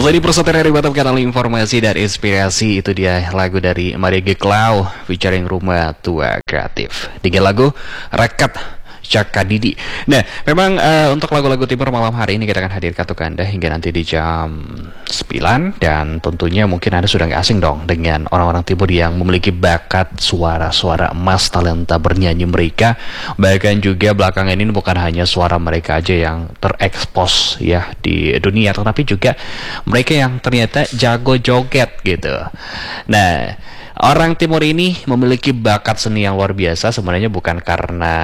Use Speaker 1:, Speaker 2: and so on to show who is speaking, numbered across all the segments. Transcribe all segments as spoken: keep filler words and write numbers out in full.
Speaker 1: Selain Persatuan dari Batam Kanal Informasi dan Inspirasi, itu dia lagu dari Maria Geklau featuring Rumah Tua Kreatif dengan lagu Rekat Caka Didi. Nah, memang uh, untuk lagu-lagu timur malam hari ini kita akan hadirkan untuk Anda hingga nanti di jam sembilan. Dan tentunya mungkin Anda sudah nggak asing dong dengan orang-orang timur yang memiliki bakat suara-suara emas, talenta bernyanyi mereka. Bahkan juga belakangan ini bukan hanya suara mereka aja yang terekspos ya di dunia, tetapi juga mereka yang ternyata jago joget gitu. Nah, orang timur ini memiliki bakat seni yang luar biasa sebenarnya bukan karena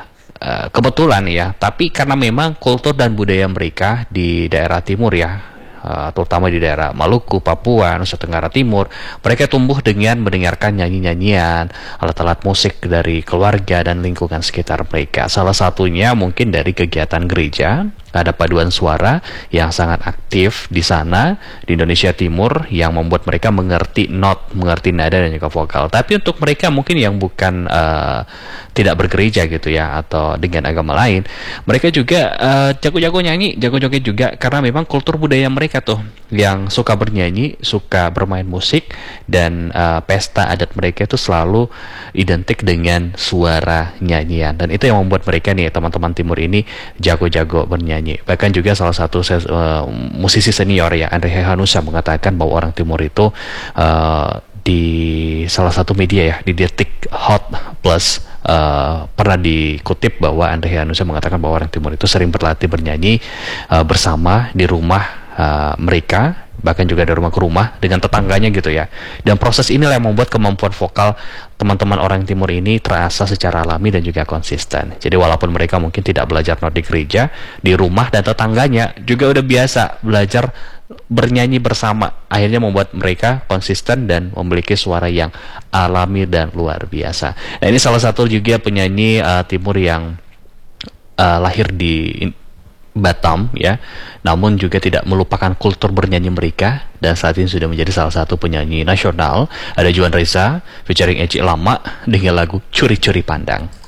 Speaker 1: Uh, kebetulan ya, tapi karena memang kultur dan budaya mereka di daerah timur ya, uh, terutama di daerah Maluku, Papua, Nusa Tenggara Timur, mereka tumbuh dengan mendengarkan nyanyi-nyanyian, alat-alat musik dari keluarga dan lingkungan sekitar mereka. Salah satunya mungkin dari kegiatan gereja. Ada paduan suara yang sangat aktif di sana di Indonesia Timur yang membuat mereka mengerti not, mengerti nada dan juga vokal. Tapi untuk mereka mungkin yang bukan uh, tidak bergereja gitu ya, atau dengan agama lain, mereka juga uh, jago-jago nyanyi, jago joget juga karena memang kultur budaya mereka tuh yang suka bernyanyi, suka bermain musik, dan uh, pesta adat mereka itu selalu identik dengan suara nyanyian. Dan itu yang membuat mereka nih teman-teman timur ini jago-jago bernyanyi. Bahkan juga salah satu uh, musisi senior ya, Andre Hehanussa, mengatakan bahwa orang timur itu uh, di salah satu media ya, di Detik Hot Plus, uh, pernah dikutip bahwa Andre Hehanussa mengatakan bahwa orang timur itu sering berlatih bernyanyi uh, bersama di rumah uh, mereka, bahkan juga dari rumah ke rumah dengan tetangganya gitu ya. Dan proses inilah yang membuat kemampuan vokal teman-teman orang timur ini terasa secara alami dan juga konsisten. Jadi walaupun mereka mungkin tidak belajar not di gereja, di rumah dan tetangganya juga udah biasa belajar bernyanyi bersama. Akhirnya membuat mereka konsisten dan memiliki suara yang alami dan luar biasa. Nah, ini salah satu juga penyanyi uh, timur yang uh, lahir di Batam ya, namun juga tidak melupakan kultur bernyanyi mereka, dan saat ini sudah menjadi salah satu penyanyi nasional. Ada Juan Reza featuring Eci Lama dengan lagu Curi-Curi Pandang.